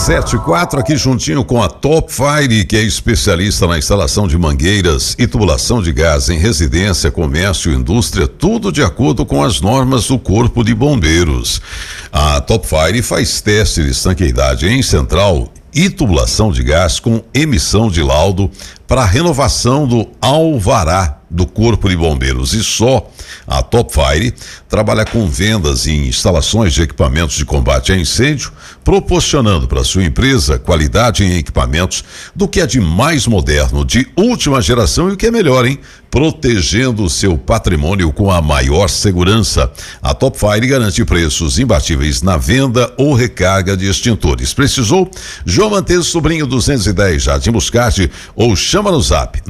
7:04 aqui juntinho com a Top Fire, que é especialista na instalação de mangueiras e tubulação de gás em residência, comércio, indústria, tudo de acordo com as normas do Corpo de Bombeiros. A Top Fire faz teste de estanqueidade em central e tubulação de gás com emissão de laudo para renovação do alvará do Corpo de Bombeiros. E só a Top Fire trabalha com vendas e instalações de equipamentos de combate a incêndio, proporcionando para sua empresa qualidade em equipamentos do que é de mais moderno, de última geração e o que é melhor, hein? Protegendo o seu patrimônio com a maior segurança. A Top Fire garante preços imbatíveis na venda ou recarga de extintores. Precisou? João Mantes Sobrinho 210, Jardim Buscarte, ou chama no zap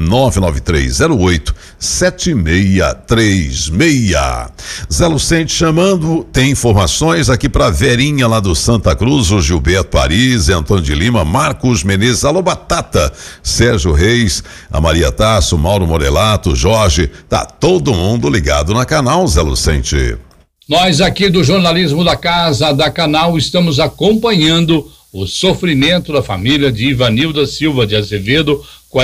99308-7636. Zé Lucente chamando, tem informações aqui para Verinha lá do Santa Cruz, o Gilberto Paris, Antônio de Lima, Marcos Menezes, alô Batata, Sérgio Reis, a Maria Tasso, Mauro Morelato, Jorge, tá todo mundo ligado na Canal, Zé Lucente. Nós aqui do jornalismo da Casa da Canal estamos acompanhando o sofrimento da família de Ivanilda Silva de Azevedo,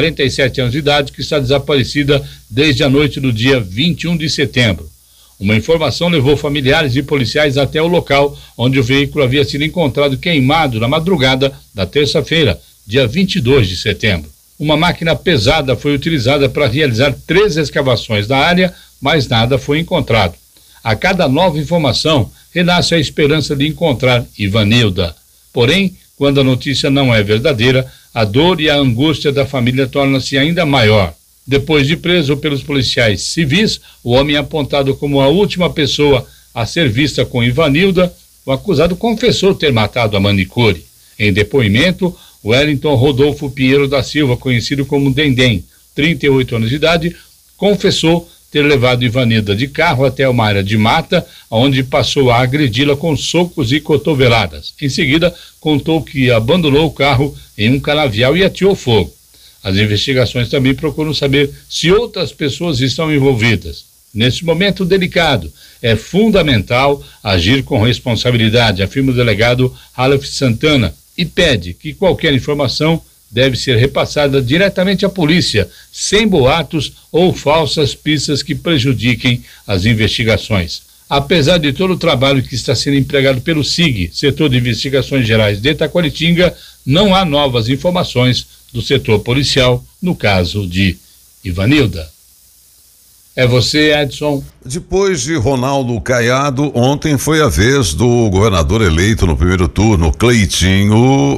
47 anos de idade, que está desaparecida desde a noite do dia 21 de setembro. Uma informação levou familiares e policiais até o local onde o veículo havia sido encontrado queimado na madrugada da terça-feira, dia 22 de setembro. Uma máquina pesada foi utilizada para realizar 3 escavações na área, mas nada foi encontrado. A cada nova informação, renasce a esperança de encontrar Ivanilda. Porém, quando a notícia não é verdadeira, a dor e a angústia da família torna-se ainda maior. Depois de preso pelos policiais civis, o homem apontado como a última pessoa a ser vista com Ivanilda, o acusado confessou ter matado a manicure. Em depoimento, Wellington Rodolfo Pinheiro da Silva, conhecido como Dendém, 38 anos de idade, confessou ter levado Ivanilda de carro até uma área de mata, onde passou a agredi-la com socos e cotoveladas. Em seguida, contou que abandonou o carro em um canavial e ateou fogo. As investigações também procuram saber se outras pessoas estão envolvidas. Nesse momento delicado, é fundamental agir com responsabilidade, afirma o delegado Aleph Santana, e pede que qualquer informação deve ser repassada diretamente à polícia, sem boatos ou falsas pistas que prejudiquem as investigações. Apesar de todo o trabalho que está sendo empregado pelo SIG, Setor de Investigações Gerais de Itaquaritinga, não há novas informações do setor policial no caso de Ivanilda. É você, Edson. Depois de Ronaldo Caiado, ontem foi a vez do governador eleito no primeiro turno, Cleitinho,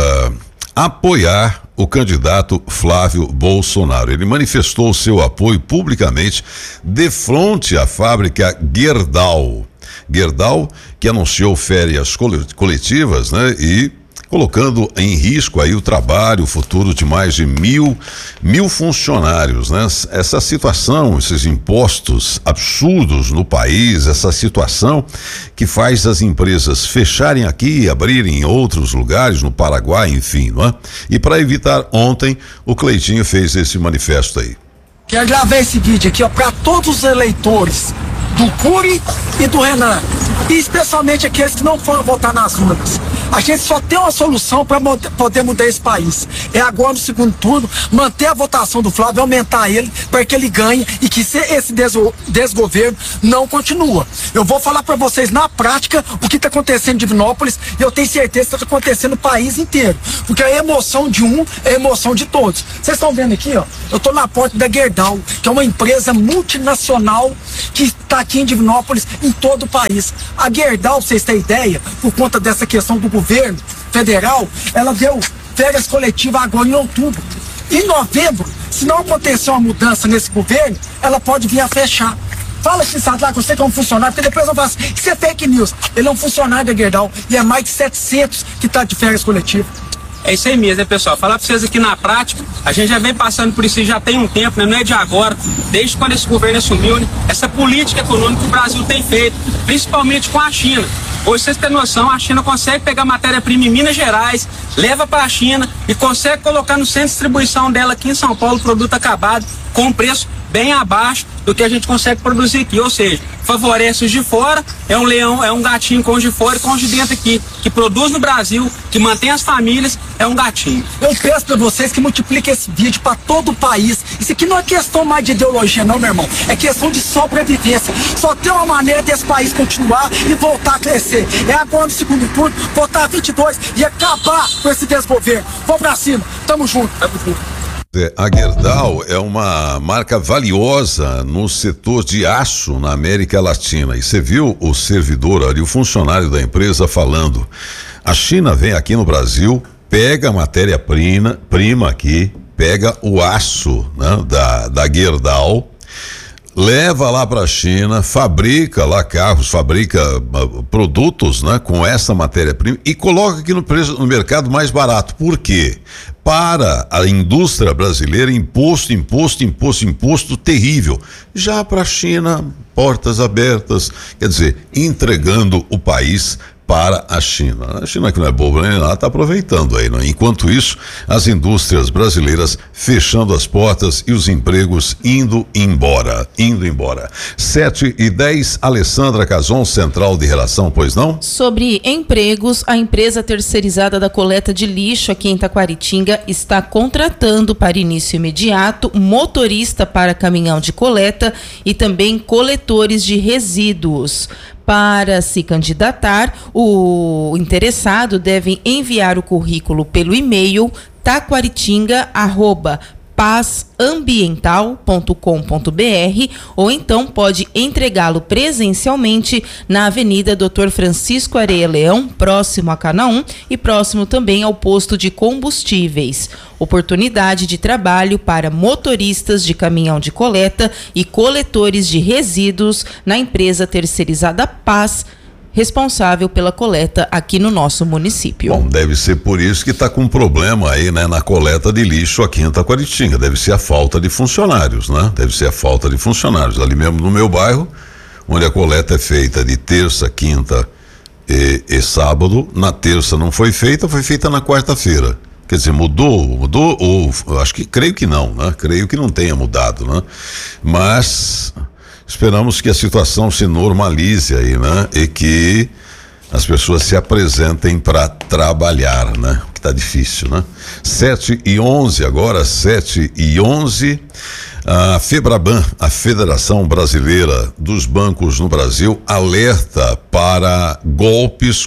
apoiar o candidato Flávio Bolsonaro. Ele manifestou seu apoio publicamente de frente à fábrica Gerdau. Gerdau, que anunciou férias coletivas, né? E colocando em risco aí o trabalho, o futuro de mais de mil funcionários, né? Essa situação, esses impostos absurdos no país, essa situação que faz as empresas fecharem aqui e abrirem em outros lugares, no Paraguai, enfim, não é? E para evitar, ontem o Cleitinho fez esse manifesto aí. Quero gravar esse vídeo aqui, ó, para todos os eleitores do Cury e do Renan, e especialmente aqueles que não foram votar nas urnas. A gente só tem uma solução para poder mudar esse país. É agora no segundo turno, manter a votação do Flávio, aumentar ele, para que ele ganhe e que esse desgoverno não continua. Eu vou falar para vocês na prática o que está acontecendo em Divinópolis, e eu tenho certeza que está acontecendo no país inteiro. Porque a emoção de um é a emoção de todos. Vocês estão vendo aqui, ó, eu estou na porta da Gerdau, que é uma empresa multinacional que está aqui em Divinópolis, em todo o país. A Gerdau, pra vocês terem ideia, por conta dessa questão do governo federal, ela deu férias coletivas agora em outubro. Em novembro, se não acontecer uma mudança nesse governo, ela pode vir a fechar. Fala esse lá com você que é um funcionário, porque depois eu falo assim, isso é fake news. Ele é um funcionário da Gerdau e é mais de 700 que está de férias coletivas. É isso aí mesmo, né, pessoal? Falar pra vocês aqui na prática, a gente já vem passando por isso já tem um tempo, né? Não é de agora, desde quando esse governo assumiu, né? Essa política econômica que o Brasil tem feito, principalmente com a China. Hoje, vocês têm noção, a China consegue pegar matéria-prima em Minas Gerais, leva para a China e consegue colocar no centro de distribuição dela aqui em São Paulo, produto acabado, com um preço bem abaixo do que a gente consegue produzir aqui. Ou seja, favorece os de fora, é um leão, é um gatinho com os de fora e com os de dentro aqui, que produz no Brasil, que mantém as famílias, é um gatinho. Eu peço para vocês que multipliquem esse vídeo para todo o país. Isso aqui não é questão mais de ideologia não, meu irmão. É questão de sobrevivência. Só tem uma maneira desse país continuar e voltar a crescer. É agora no segundo turno, votar 22 e acabar com esse desgoverno. Vamos pra cima. Tamo junto. A Gerdau é uma marca valiosa no setor de aço na América Latina. E você viu o servidor ali, o funcionário da empresa falando: a China vem aqui no Brasil, pega a matéria-prima aqui, pega o aço, né, da Gerdau, leva lá para a China, fabrica lá carros, fabrica produtos, né, com essa matéria-prima e coloca aqui no mercado mais barato. Por quê? Para a indústria brasileira, imposto terrível. Já para a China, portas abertas, quer dizer, entregando o país para a China. A China, que não é boba nem nada, está aproveitando aí, não é? Enquanto isso, as indústrias brasileiras fechando as portas e os empregos indo embora. 7h10, Alessandra Cazon, Central de Relação, pois não? Sobre empregos, a empresa terceirizada da coleta de lixo aqui em Taquaritinga está contratando para início imediato motorista para caminhão de coleta e também coletores de resíduos. Para se candidatar, o interessado deve enviar o currículo pelo e-mail taquaritinga@pazambiental.com.br ou então pode entregá-lo presencialmente na Avenida Dr. Francisco Areia Leão, próximo a Canaã e próximo também ao posto de combustíveis. Oportunidade de trabalho para motoristas de caminhão de coleta e coletores de resíduos na empresa terceirizada Paz, responsável pela coleta aqui no nosso município. Bom, deve ser por isso que está com problema aí, né, na coleta de lixo aqui em Taquaritinga. Deve ser a falta de funcionários, né? Ali mesmo no meu bairro, onde a coleta é feita de terça, quinta e sábado. Na terça não foi feita, foi feita na quarta-feira. Quer dizer, mudou, ou creio que não, né? Creio que não tenha mudado, né? Mas esperamos que a situação se normalize aí, né? E que as pessoas se apresentem para trabalhar, né? Que tá difícil, né? 7h11 agora, 7h11. A FEBRABAN, a Federação Brasileira dos Bancos no Brasil, alerta para golpes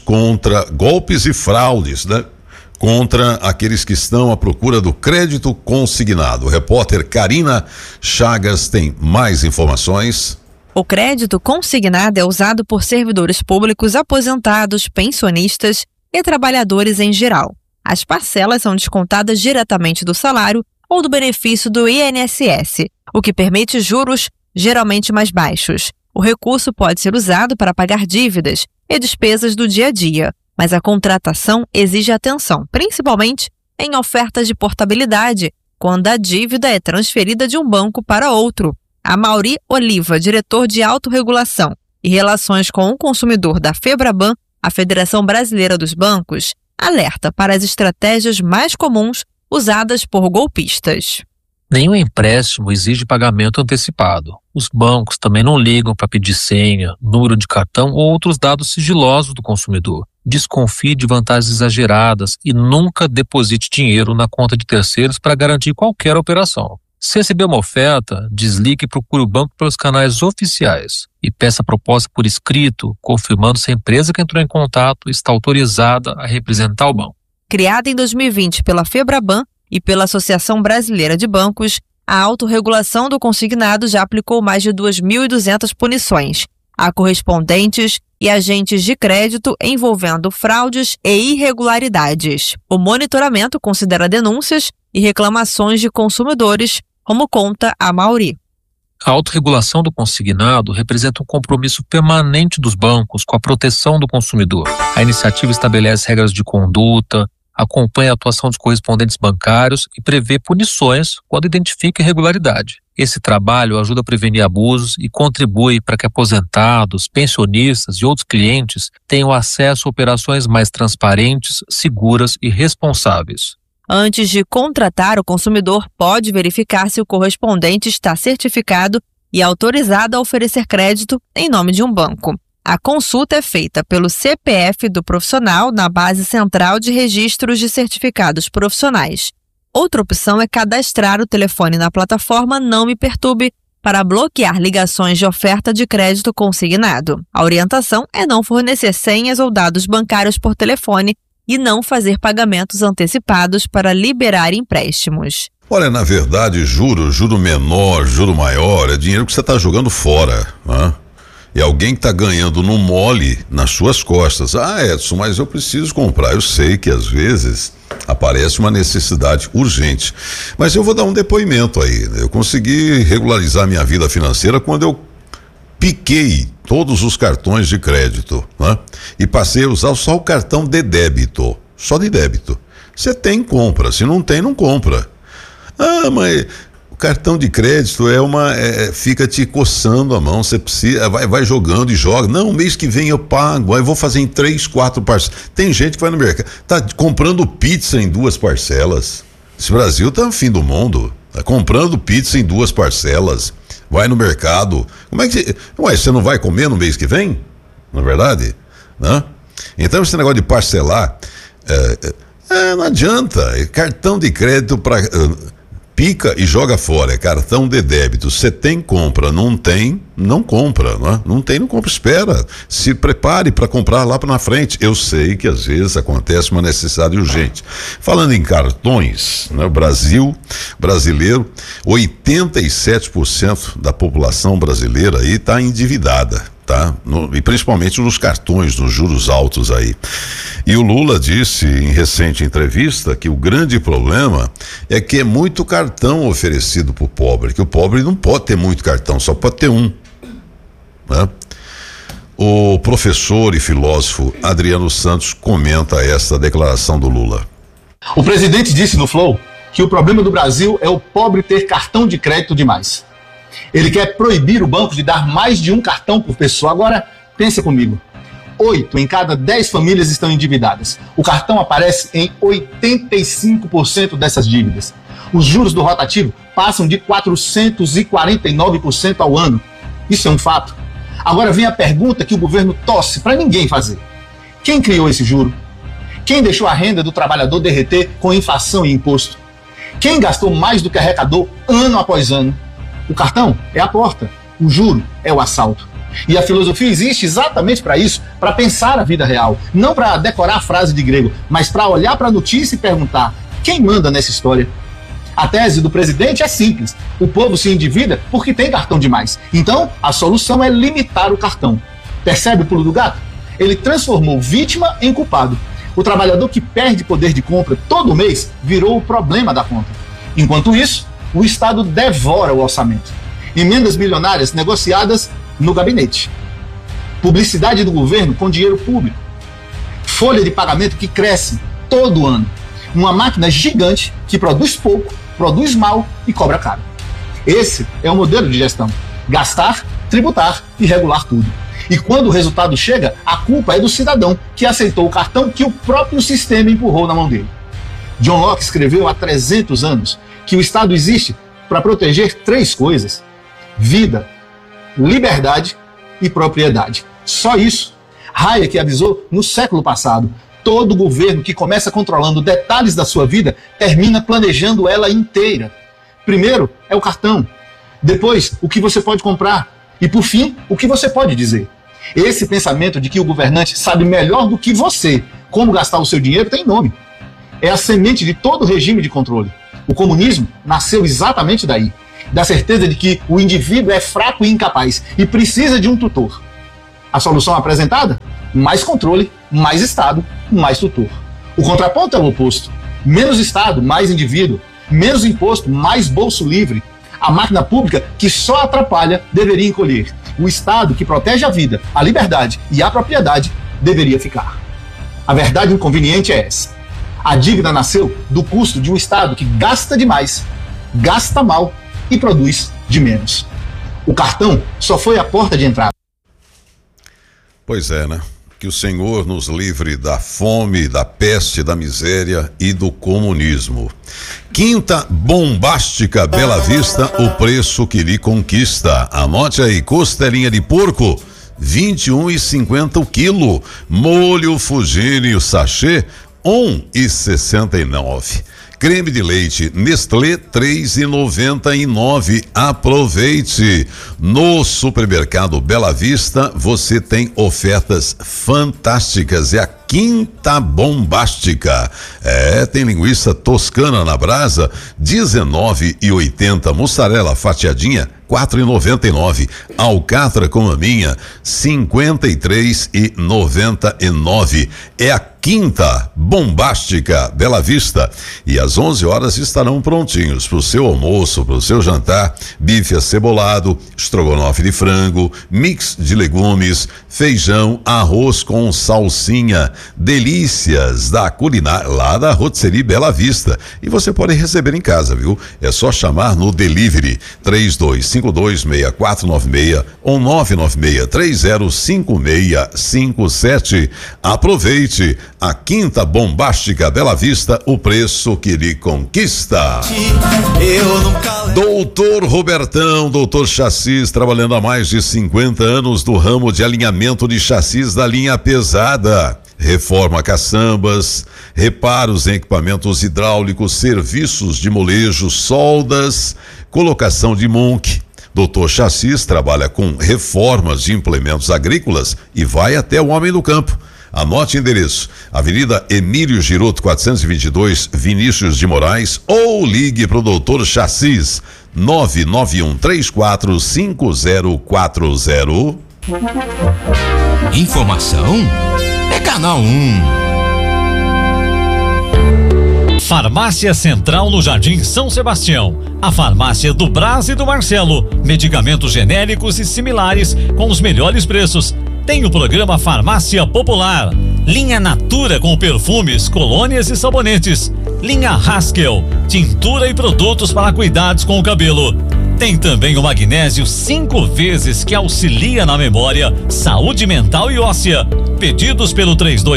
e fraudes, né? Contra aqueles que estão à procura do crédito consignado. O repórter Karina Chagas tem mais informações. O crédito consignado é usado por servidores públicos aposentados, pensionistas e trabalhadores em geral. As parcelas são descontadas diretamente do salário ou do benefício do INSS, o que permite juros geralmente mais baixos. O recurso pode ser usado para pagar dívidas e despesas do dia a dia, mas a contratação exige atenção, principalmente em ofertas de portabilidade, quando a dívida é transferida de um banco para outro. Amaury Oliva, diretor de autorregulação e relações com o consumidor da FEBRABAN, a Federação Brasileira dos Bancos, alerta para as estratégias mais comuns usadas por golpistas. Nenhum empréstimo exige pagamento antecipado. Os bancos também não ligam para pedir senha, número de cartão ou outros dados sigilosos do consumidor. Desconfie de vantagens exageradas e nunca deposite dinheiro na conta de terceiros para garantir qualquer operação. Se receber uma oferta, desligue e procure o banco pelos canais oficiais e peça a proposta por escrito, confirmando se a empresa que entrou em contato está autorizada a representar o banco. Criada em 2020 pela FEBRABAN e pela Associação Brasileira de Bancos, a autorregulação do consignado já aplicou mais de 2.200 punições a correspondentes e agentes de crédito envolvendo fraudes e irregularidades. O monitoramento considera denúncias e reclamações de consumidores, como conta a Amaury. A autorregulação do consignado representa um compromisso permanente dos bancos com a proteção do consumidor. A iniciativa estabelece regras de conduta, acompanha a atuação dos correspondentes bancários e prevê punições quando identifica irregularidade. Esse trabalho ajuda a prevenir abusos e contribui para que aposentados, pensionistas e outros clientes tenham acesso a operações mais transparentes, seguras e responsáveis. Antes de contratar, o consumidor pode verificar se o correspondente está certificado e autorizado a oferecer crédito em nome de um banco. A consulta é feita pelo CPF do profissional na base central de registros de certificados profissionais. Outra opção é cadastrar o telefone na plataforma Não Me Perturbe para bloquear ligações de oferta de crédito consignado. A orientação é não fornecer senhas ou dados bancários por telefone e não fazer pagamentos antecipados para liberar empréstimos. Olha, na verdade, juro menor, juro maior, é dinheiro que você está jogando fora, né? É alguém que está ganhando no mole nas suas costas. Ah, Edson, mas eu preciso comprar. Eu sei que às vezes aparece uma necessidade urgente, mas eu vou dar um depoimento aí. Eu consegui regularizar minha vida financeira quando eu piquei todos os cartões de crédito, né? E passei a usar só o cartão de débito, só de débito. Você tem, compra. Se não tem, não compra. Ah, mas o cartão de crédito fica te coçando a mão, você precisa, vai jogando e joga. Não, mês que vem eu pago, aí vou fazer em 3, 4 parcelas. Tem gente que vai no mercado, tá comprando pizza em 2 parcelas. Esse Brasil tá no fim do mundo, tá comprando pizza em 2 parcelas. Vai no mercado, como é que você não vai comer no mês que vem? Não é verdade? Né? Então esse negócio de parcelar, não adianta, cartão de crédito para... pica e joga fora, é cartão de débito. Você tem, compra, não tem, não compra, né? Não tem, não compra, espera, se prepare para comprar lá na frente. Eu sei que às vezes acontece uma necessidade urgente. Falando em cartões, né? O brasileiro, 87% da população brasileira aí está endividada, tá? E principalmente nos cartões, nos juros altos aí. E o Lula disse em recente entrevista que o grande problema é que é muito cartão oferecido para o pobre, que o pobre não pode ter muito cartão, só pode ter um, né? O professor e filósofo Adriano Santos comenta essa declaração do Lula. O presidente disse no Flow que o problema do Brasil é o pobre ter cartão de crédito demais. Ele quer proibir o banco de dar mais de um cartão por pessoa. Agora, pensa comigo. 8 em cada 10 famílias estão endividadas. O cartão aparece em 85% dessas dívidas. Os juros do rotativo passam de 449% ao ano. Isso é um fato. Agora vem a pergunta que o governo torce para ninguém fazer. Quem criou esse juro? Quem deixou a renda do trabalhador derreter com inflação e imposto? Quem gastou mais do que arrecadou ano após ano? O cartão é a porta, o juro é o assalto. E a filosofia existe exatamente para isso, para pensar a vida real, não para decorar a frase de grego, mas para olhar para a notícia e perguntar: quem manda nessa história? A tese do presidente é simples: o povo se endivida porque tem cartão demais. Então, a solução é limitar o cartão. Percebe o pulo do gato? Ele transformou vítima em culpado. O trabalhador que perde poder de compra todo mês virou o problema da conta. Enquanto isso, o Estado devora o orçamento. Emendas milionárias negociadas no gabinete. Publicidade do governo com dinheiro público. Folha de pagamento que cresce todo ano. Uma máquina gigante que produz pouco, produz mal e cobra caro. Esse é o modelo de gestão. Gastar, tributar e regular tudo. E quando o resultado chega, a culpa é do cidadão que aceitou o cartão que o próprio sistema empurrou na mão dele. John Locke escreveu há 300 anos que o Estado existe para proteger 3 coisas: vida, liberdade e propriedade. Só isso. Hayek avisou no século passado: todo governo que começa controlando detalhes da sua vida termina planejando ela inteira. Primeiro é o cartão, depois o que você pode comprar e, por fim, o que você pode dizer. Esse pensamento de que o governante sabe melhor do que você como gastar o seu dinheiro tem nome. É a semente de todo regime de controle. O comunismo nasceu exatamente daí, da certeza de que o indivíduo é fraco e incapaz e precisa de um tutor. A solução apresentada? Mais controle, mais Estado, mais tutor. O contraponto é o oposto. Menos Estado, mais indivíduo. Menos imposto, mais bolso livre. A máquina pública que só atrapalha deveria encolher. O Estado que protege a vida, a liberdade e a propriedade deveria ficar. A verdade inconveniente é essa: a dívida nasceu do custo de um Estado que gasta demais, gasta mal e produz de menos. O cartão só foi a porta de entrada. Pois é, né? Que o Senhor nos livre da fome, da peste, da miséria e do comunismo. Quinta bombástica Bela Vista, o preço que lhe conquista. Anote aí, costelinha de porco, 21,50 o quilo. Molho Fugini, o sachê, 1,69. Creme de leite Nestlé, 3,99. Aproveite. No supermercado Bela Vista você tem ofertas fantásticas. É a quinta bombástica. Tem linguiça toscana na brasa, 19,80. Mussarela fatiadinha, 4,99. Alcatra com maminha, 53,99. É a quinta bombástica Bela Vista. E às 11 horas estarão prontinhos para o seu almoço, para o seu jantar: bife acebolado, estrogonofe de frango, mix de legumes, feijão, arroz com salsinha. Delícias da culinária lá da Rotisserie Bela Vista. E você pode receber em casa, viu? É só chamar no delivery 32526496 ou 996305657. Aproveite a quinta bombástica Bela Vista, o preço que lhe conquista. Doutor Robertão, doutor Chassis, trabalhando há mais de 50 anos no ramo de alinhamento de chassis da linha pesada. Reforma caçambas, reparos em equipamentos hidráulicos, serviços de molejo, soldas, colocação de Monk. Doutor Chassis trabalha com reformas de implementos agrícolas e vai até o homem do campo. Anote o endereço: Avenida Emílio Giroto 422, Vinícius de Moraes, ou ligue para o doutor Chassis 991345040. Informação é Canal 1. Farmácia Central no Jardim São Sebastião. A farmácia do Brás e do Marcelo. Medicamentos genéricos e similares com os melhores preços. Tem o programa Farmácia Popular. Linha Natura com perfumes, colônias e sabonetes. Linha Haskell, tintura e produtos para cuidados com o cabelo. Tem também o magnésio 5 vezes, que auxilia na memória, saúde mental e óssea. Pedidos pelo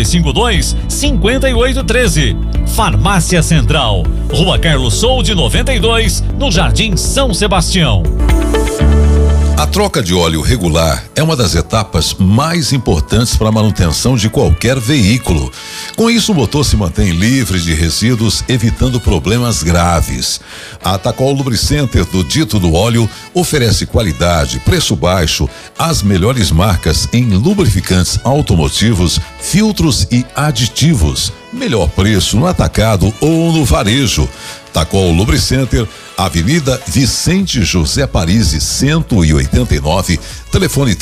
3252-5813. Farmácia Central, Rua Carlos Solde 92, no Jardim São Sebastião. A troca de óleo regular é uma das etapas mais importantes para a manutenção de qualquer veículo. Com isso, o motor se mantém livre de resíduos, evitando problemas graves. A Tacol Lubricenter do Dito do Óleo oferece qualidade, preço baixo, as melhores marcas em lubrificantes automotivos, filtros e aditivos. Melhor preço no atacado ou no varejo. Tacol Lubricenter, Avenida Vicente José Parisi, 189, telefone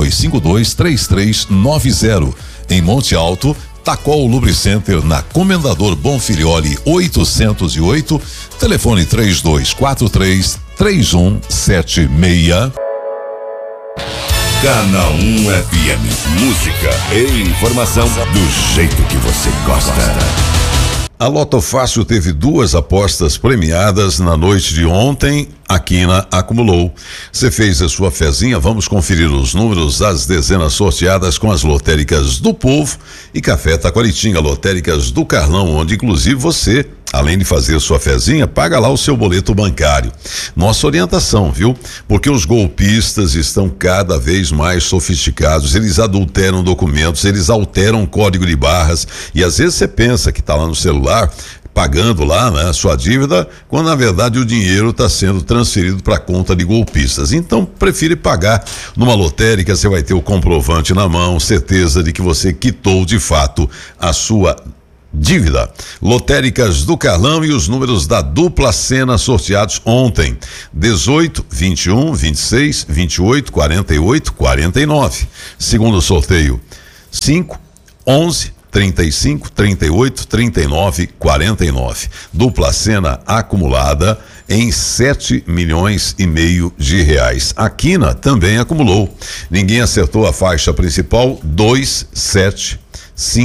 3252-3390. Em Monte Alto, Tacol Lubricenter na Comendador Bonfilioli 808, telefone 3243-3176. Canal 1 FM, música e informação do jeito que você gosta. A Loto Fácil teve 2 apostas premiadas na noite de ontem. A Quina acumulou. Você fez a sua fezinha? Vamos conferir os números das dezenas sorteadas com as lotéricas do Povo e Café Taquaritinga, lotéricas do Carlão, onde inclusive você, além de fazer sua fezinha, paga lá o seu boleto bancário. Nossa orientação, viu? Porque os golpistas estão cada vez mais sofisticados, eles adulteram documentos, eles alteram código de barras e às vezes você pensa que tá lá no celular pagando lá, né, sua dívida, quando na verdade o dinheiro está sendo transferido para a conta de golpistas. Então, prefere pagar numa lotérica, você vai ter o comprovante na mão, certeza de que você quitou de fato a sua dívida. Lotéricas do Carlão e os números da dupla cena sorteados ontem: 18, 21, 26, 28, 48, 49. Segundo sorteio: 5, 11, 35, 38, 39, 49. Dupla cena acumulada em 7,5 milhões de reais. A Quina também acumulou. Ninguém acertou a faixa principal: 2, 7, 5,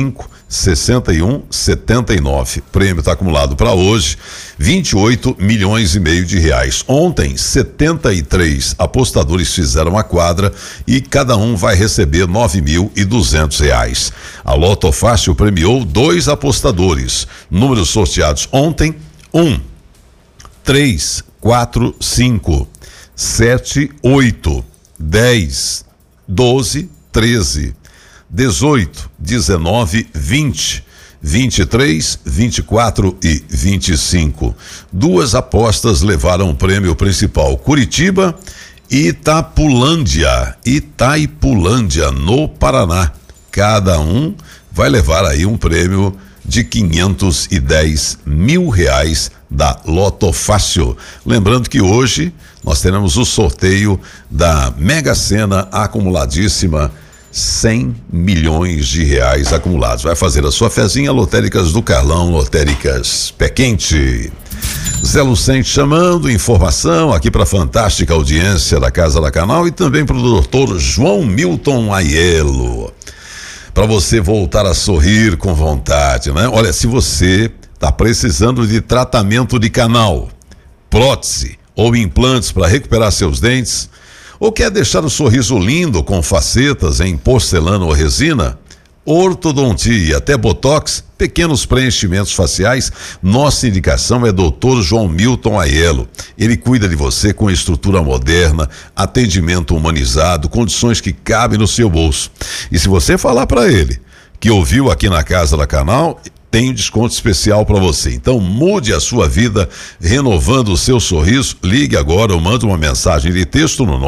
6179. Prêmio está acumulado para hoje 28 milhões e meio de reais. Ontem 73 apostadores fizeram a quadra e cada um vai receber 9.200 reais. A Loto Fácil premiou 2 apostadores. Números sorteados ontem: 1, 3, 4, 5, 7, 8, 10, 12, 13, 18, 19, 20, 23, 24 e 25. 2 apostas levaram o prêmio principal: Curitiba e Itaipulândia, no Paraná. Cada um vai levar aí um prêmio de 510 mil reais da Loto Fácil. Lembrando que hoje nós teremos o sorteio da Mega Sena acumuladíssima, 100 milhões de reais acumulados. Vai fazer a sua fezinha, Lotéricas do Carlão, Lotéricas Pé Quente. Zé Lucente chamando, informação aqui para a fantástica audiência da Casa da Canal e também para o doutor João Milton Aiello. Para você voltar a sorrir com vontade, né? Olha, se você está precisando de tratamento de canal, prótese ou implantes para recuperar seus dentes, ou quer deixar o sorriso lindo com facetas em porcelana ou resina, ortodontia e até botox, pequenos preenchimentos faciais, nossa indicação é Dr. João Milton Aiello. Ele cuida de você com estrutura moderna, atendimento humanizado, condições que cabem no seu bolso. E se você falar para ele que ouviu aqui na Casa da Canal, tem um desconto especial para você. Então mude a sua vida renovando o seu sorriso. Ligue agora ou mande uma mensagem de texto no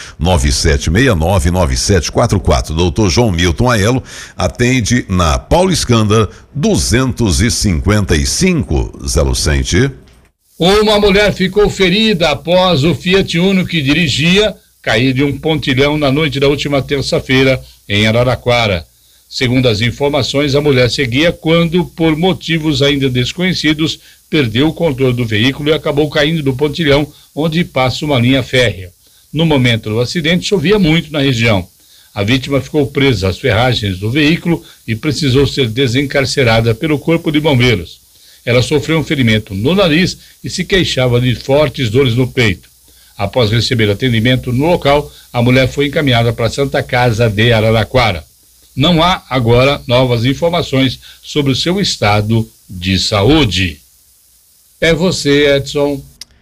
997699744. Doutor João Milton Aiello atende na Paulo Escândar 255. Zé Lucente. Uma mulher ficou ferida após o Fiat Uno que dirigia cair de um pontilhão na noite da última terça-feira em Araraquara. Segundo as informações, a mulher seguia quando, por motivos ainda desconhecidos, perdeu o controle do veículo e acabou caindo do pontilhão onde passa uma linha férrea. No momento do acidente, chovia muito na região. A vítima ficou presa às ferragens do veículo e precisou ser desencarcerada pelo Corpo de Bombeiros. Ela sofreu um ferimento no nariz e se queixava de fortes dores no peito. Após receber atendimento no local, a mulher foi encaminhada para a Santa Casa de Araraquara. Não há agora novas informações sobre o seu estado de saúde. É você, Edson.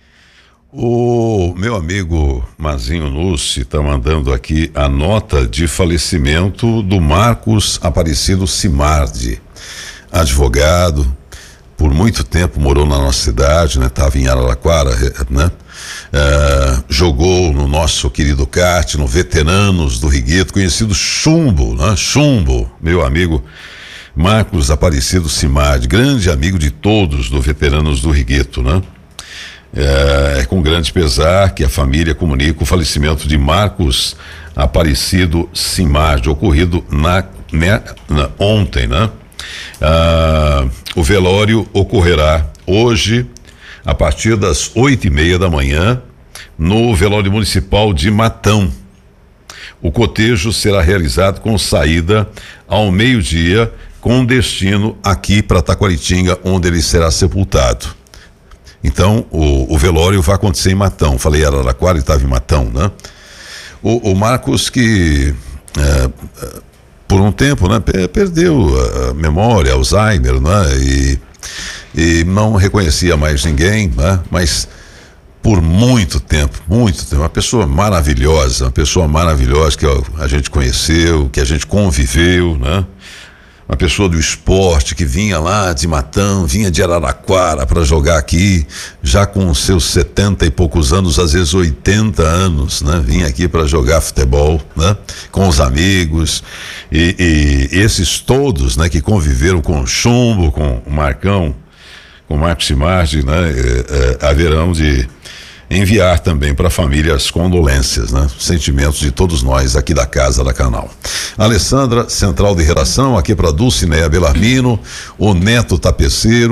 O meu amigo Mazinho Nussi está mandando aqui a nota de falecimento do Marcos Aparecido Simardi, advogado, por muito tempo morou na nossa cidade, né? Estava em Araraquara, né? Jogou no nosso querido kart, no Veteranos do Rigueto, conhecido Chumbo, né? Chumbo, meu amigo Marcos Aparecido Simardi, grande amigo de todos do Veteranos do Rigueto, né? É com grande pesar que a família comunica o falecimento de Marcos Aparecido Simardi, ocorrido ontem, né? O velório ocorrerá hoje a partir das 8:30 da manhã no velório municipal de Matão. O cotejo será realizado com saída ao meio-dia, com destino aqui para Taquaritinga, onde ele será sepultado. Então o velório vai acontecer em Matão. Falei Araraquara e estava em Matão, né? O Marcos que por um tempo, né, perdeu a memória, Alzheimer, né, e não reconhecia mais ninguém, né, mas por muito tempo, uma pessoa maravilhosa que a gente conheceu, que a gente conviveu, né, uma pessoa do esporte que vinha lá de Matão, vinha de Araraquara para jogar aqui, já com seus 70 e poucos anos, às vezes 80 anos, né? Vinha aqui para jogar futebol, né? Com os amigos e esses todos, né? Que conviveram com o Chumbo, com o Marcão, com o Marcos Simardi, né? Haverão de enviar também para a família as condolências, né? Sentimentos de todos nós aqui da Casa da Canal. Alessandra, central de redação, aqui para Dulcineia Belarmino, o Neto Tapeceiro,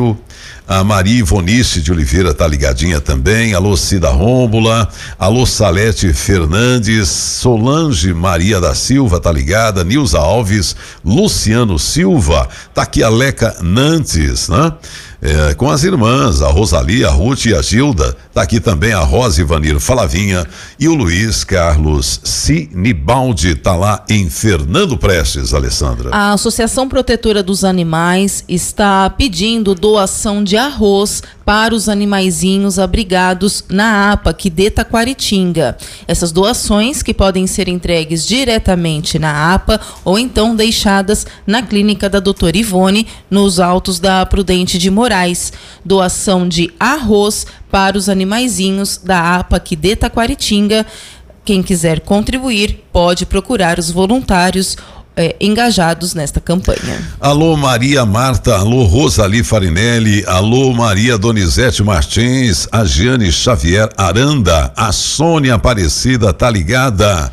A Maria Ivonice de Oliveira tá ligadinha também. Alô, Cida Rômbula. Alô, Salete Fernandes. Solange Maria da Silva tá ligada. Nilza Alves. Luciano Silva. Tá aqui a Leca Nantes, né? Com as irmãs, a Rosalia, a Ruth e a Gilda. Tá aqui também a Rosa Ivanir Falavinha e o Luiz Carlos Sinibaldi, tá lá em Fernando Prestes, Alessandra. A Associação Protetora dos Animais está pedindo doação de arroz para os animaizinhos abrigados na APA aqui de Taquaritinga. Essas doações que podem ser entregues diretamente na APA ou então deixadas na clínica da doutora Ivone, nos Altos da Prudente de Moraes. Doação de arroz para os animaizinhos da APA aqui de Taquaritinga. Quem quiser contribuir pode procurar os voluntários engajados nesta campanha. Alô Maria Marta, alô Rosali Farinelli, alô Maria Donizete Martins, a Giane Xavier Aranda, a Sônia Aparecida tá ligada.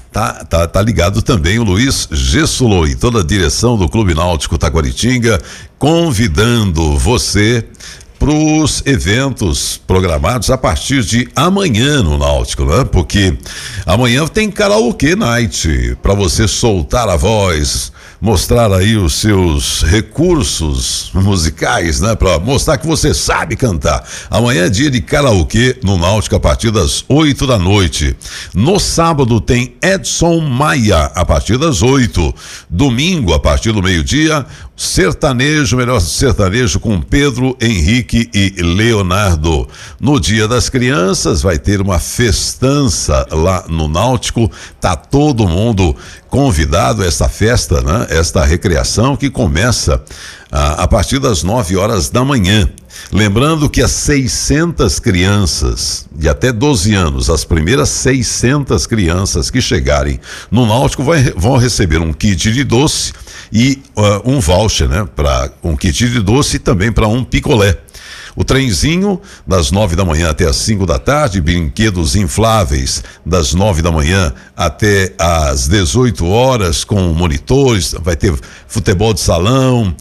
Tá ligado também o Luiz Gessulo e toda a direção do Clube Náutico Taquaritinga, convidando você para os eventos programados a partir de amanhã no Náutico, né? Porque amanhã tem karaokê night para você soltar a voz, mostrar aí os seus recursos musicais, né? Para mostrar que você sabe cantar. Amanhã é dia de karaokê no Náutico a partir das 8 da noite. No sábado tem Edson Maia a partir das 8. Domingo a partir do meio-dia, sertanejo, melhor sertanejo com Pedro Henrique e Leonardo. No Dia das Crianças vai ter uma festança lá no Náutico. Tá todo mundo convidado a essa festa, né? Esta recreação que começa a partir das 9 horas da manhã. Lembrando que as 600 crianças de até 12 anos, as primeiras 600 crianças que chegarem no Náutico vão receber um kit de doce e um voucher, né? Para um kit de doce e também para um picolé. O trenzinho das 9 da manhã até as 5 da tarde, brinquedos infláveis das 9 da manhã até as 18 horas com monitores, vai ter futebol de salão,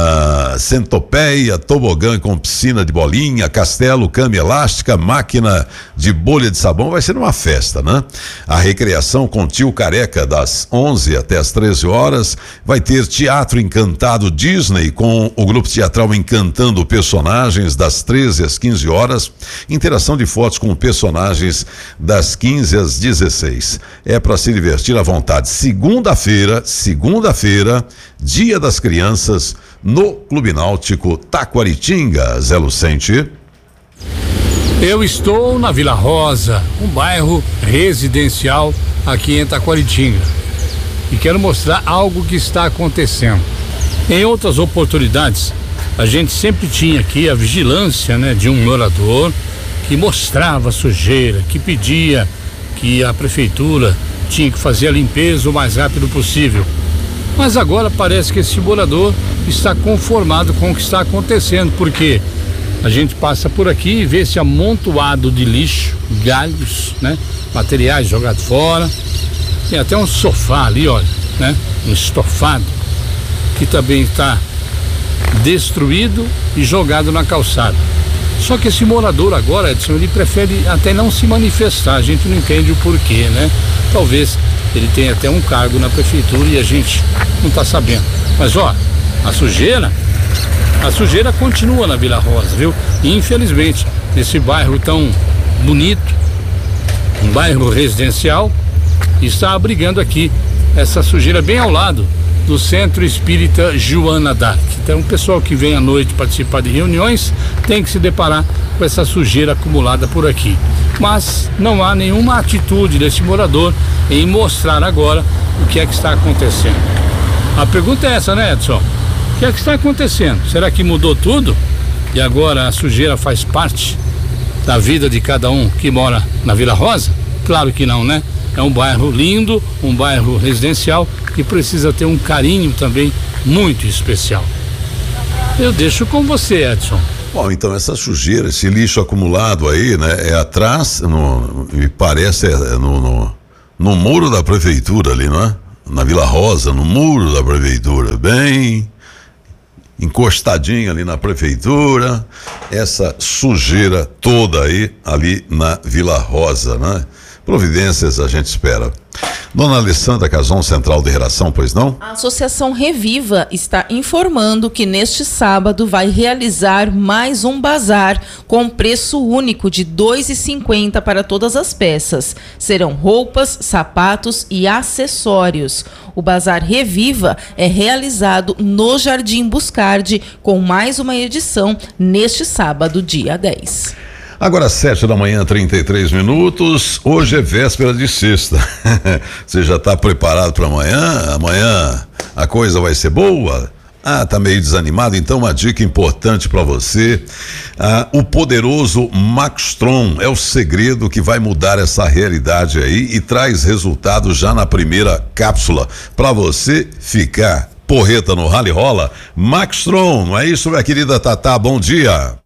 centopeia, tobogã com piscina de bolinha, castelo, cama elástica, máquina de bolha de sabão. Vai ser uma festa, né? A recreação com Tio Careca das 11 até as 13 horas, vai ter teatro encantado Disney com o grupo teatral encantando personagens das 13 às 15 horas, interação de fotos com personagens das 15 às 16. É para se divertir à vontade. Segunda-feira, Dia das Crianças, no Clube Náutico Taquaritinga. Zé Lucente. Eu estou na Vila Rosa, um bairro residencial aqui em Taquaritinga, e quero mostrar algo que está acontecendo. Em outras oportunidades, a gente sempre tinha aqui a vigilância, né, de um morador que mostrava a sujeira, que pedia que a prefeitura tinha que fazer a limpeza o mais rápido possível. Mas agora parece que esse morador está conformado com o que está acontecendo, porque a gente passa por aqui e vê esse amontoado de lixo, galhos, né, materiais jogados fora. Tem até um sofá ali, olha, né, um estofado que também está destruído e jogado na calçada. Só que esse morador agora, Edson, ele prefere até não se manifestar. A gente não entende o porquê, né? Talvez ele tenha até um cargo na prefeitura e a gente não está sabendo. Mas ó, a sujeira continua na Vila Rosa, viu? E, infelizmente, esse bairro tão bonito, um bairro residencial, está abrigando aqui essa sujeira bem ao lado do Centro Espírita Joana d'Arc. Então, o pessoal que vem à noite participar de reuniões tem que se deparar com essa sujeira acumulada por aqui. Mas não há nenhuma atitude desse morador em mostrar agora o que é que está acontecendo. A pergunta é essa, né, Edson? O que é que está acontecendo? Será que mudou tudo? E agora a sujeira faz parte da vida de cada um que mora na Vila Rosa? Claro que não, né? É um bairro lindo, um bairro residencial que precisa ter um carinho também muito especial. Eu deixo com você, Edson. Bom, então essa sujeira, esse lixo acumulado aí, né, é atrás, me parece, no muro da prefeitura ali, não é? Na Vila Rosa, no muro da prefeitura, bem encostadinho ali na prefeitura, essa sujeira toda aí, ali na Vila Rosa, né? Providências a gente espera. Dona Alessandra Cazon, Central de Redação, pois não? A Associação Reviva está informando que neste sábado vai realizar mais um bazar com preço único de R$ 2,50 para todas as peças. Serão roupas, sapatos e acessórios. O Bazar Reviva é realizado no Jardim Buscardi, com mais uma edição neste sábado, dia 10. Agora 7h, 33 minutos. Hoje é véspera de sexta. Você já está preparado para amanhã? Amanhã a coisa vai ser boa? Tá meio desanimado? Então uma dica importante para você. O poderoso Maxtron é o segredo que vai mudar essa realidade aí e traz resultados já na primeira cápsula para você ficar porreta no rally rola. Maxtron, não é isso, minha querida Tatá? Bom dia.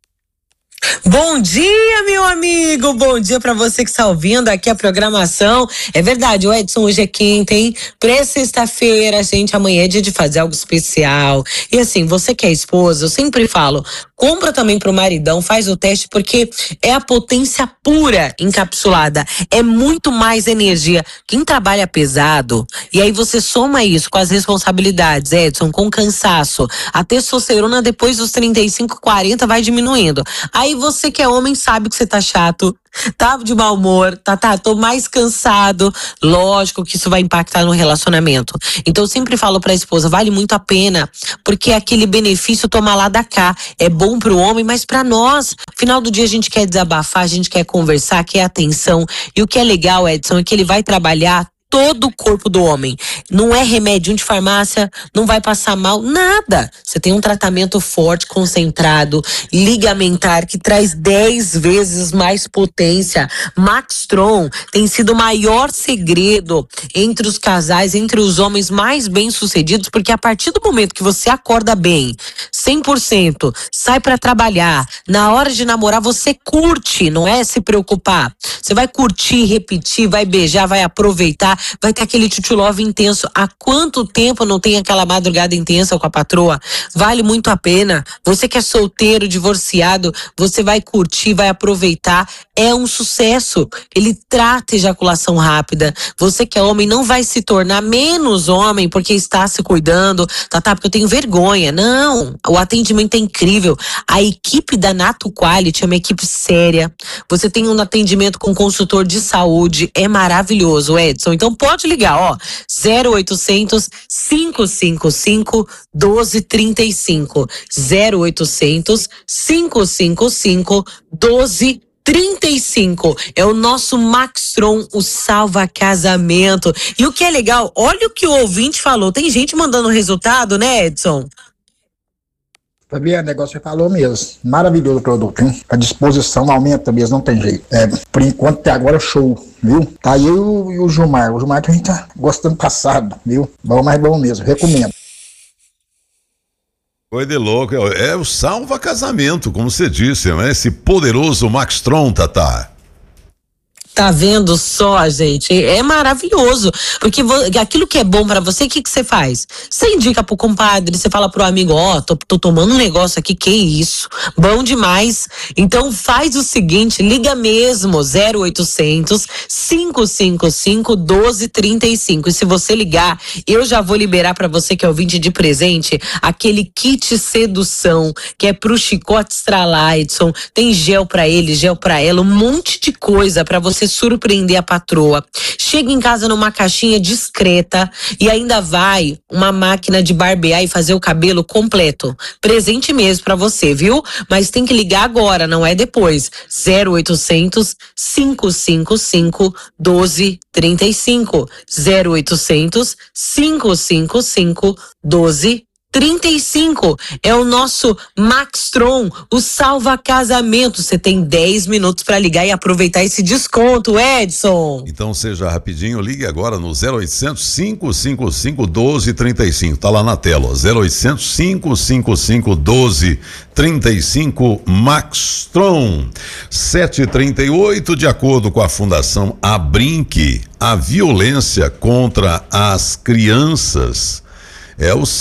Bom dia, meu amigo, bom dia pra você que está ouvindo aqui a programação. É verdade, o Edson, hoje é quinta, hein? Pré-sexta-feira, gente, amanhã é dia de fazer algo especial. E assim, você que é esposa, eu sempre falo, compra também pro maridão, faz o teste, porque é a potência pura encapsulada, é muito mais energia. Quem trabalha pesado, e aí você soma isso com as responsabilidades, Edson, com cansaço, a testosterona depois dos 35, 40 vai diminuindo. Aí você que é homem sabe que você tá chato, tá de mau humor, tô mais cansado. Lógico que isso vai impactar no relacionamento. Então eu sempre falo pra esposa, vale muito a pena, porque aquele benefício toma lá da cá. É bom pro homem, mas pra nós. Final do dia a gente quer desabafar, a gente quer conversar, quer atenção. E o que é legal, Edson, é que ele vai trabalhar todo o corpo do homem. Não é remédio de farmácia, não vai passar mal, nada. Você tem um tratamento forte, concentrado, ligamentar, que traz 10 vezes mais potência. Maxtron tem sido o maior segredo entre os casais, entre os homens mais bem-sucedidos, porque a partir do momento que você acorda bem, 100%, sai pra trabalhar, na hora de namorar você curte, não é se preocupar. Você vai curtir, repetir, vai beijar, vai aproveitar, vai ter aquele tchutchulove intenso. Há quanto tempo não tem aquela madrugada intensa com a patroa? Vale muito a pena. Você que é solteiro, divorciado, você vai curtir, vai aproveitar. É um sucesso. Ele trata ejaculação rápida. Você que é homem não vai se tornar menos homem porque está se cuidando. Porque eu tenho vergonha. Não, o atendimento é incrível. A equipe da Nato Quality é uma equipe séria. Você tem um atendimento com consultor de saúde. É maravilhoso, Edson. Então pode ligar, 0800 555 1235. 0800 555 1235. É o nosso Maxtron, o salva casamento. E o que é legal, olha o que o ouvinte falou. Tem gente mandando resultado, né, Edson? Sabia, o negócio você falou mesmo. Maravilhoso o produto, hein? A disposição aumenta mesmo, não tem jeito. Por enquanto, até agora, show, viu? Tá aí eu e o Gilmar. O Gilmar que a gente tá gostando passado, viu? Bom, mas bom mesmo, recomendo. Foi de louco. É o salva casamento, como você disse, né? Esse poderoso Maxtron, Tatá. Tá vendo só, gente? É maravilhoso. Porque aquilo que é bom pra você, o que você faz? Você indica pro compadre, você fala pro amigo, tô tomando um negócio aqui, que isso? Bom demais. Então faz o seguinte, liga mesmo, 0800 555 1235. E se você ligar, eu já vou liberar pra você que é ouvinte de presente, aquele kit sedução, que é pro chicote estralar, Edson. Tem gel pra ele, gel pra ela, um monte de coisa pra você surpreender a patroa. Chega em casa numa caixinha discreta e ainda vai uma máquina de barbear e fazer o cabelo completo. Presente mesmo pra você, viu? Mas tem que ligar agora, não é depois. 0800 555 1235. 0800 555 1235. É o nosso Maxtron, o salva casamento. Você tem 10 minutos para ligar e aproveitar esse desconto, Edson. Então seja rapidinho, ligue agora no 0800 555 1235. Tá lá na tela, 0800 555 1235 Maxtron. 7h38, de acordo com a Fundação Abrinq, a violência contra as crianças é o